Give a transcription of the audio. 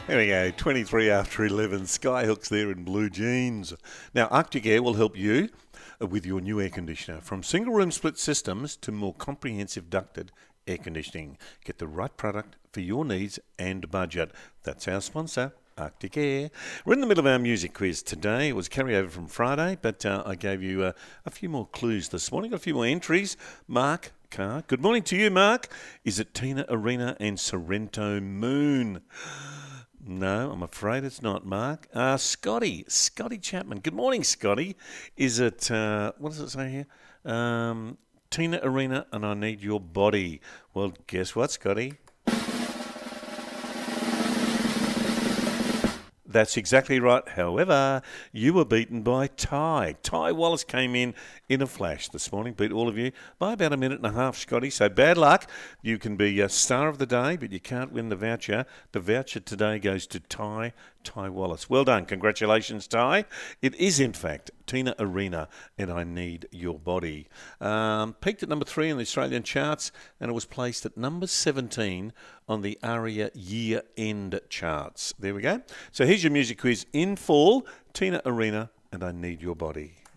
There we go, 23 after 11. Skyhooks there in blue jeans. Now, Arctic Air will help you with your new air conditioner. From single room split systems to more comprehensive ducted air conditioning. Get the right product for your needs and budget. That's our sponsor, Arctic Air. We're in the middle of our music quiz today. It was carryover from Friday, but I gave you a few more clues this morning, got a few more entries. Mark Carr. Good morning to you, Mark. Is it Tina Arena and Sorrento Moon? No, I'm afraid it's not, Mark. Scotty Chapman. Good morning, Scotty. Is it, what does it say here? Tina Arena and I Need Your Body. Well, guess what, Scotty? That's exactly right. However, you were beaten by Ty. Ty Wallace came in a flash this morning, beat all of you by about a minute and a half, Scotty. So bad luck. You can be a star of the day, but you can't win the voucher. The voucher today goes to Ty Wallace. Well done. Congratulations, Ty. It is, in fact, Tina Arena and I Need Your Body. Peaked at number 3 in the Australian charts, and it was placed at number 17 on the ARIA year-end charts. There we go. So here's your music quiz in full. Tina Arena and I Need Your Body.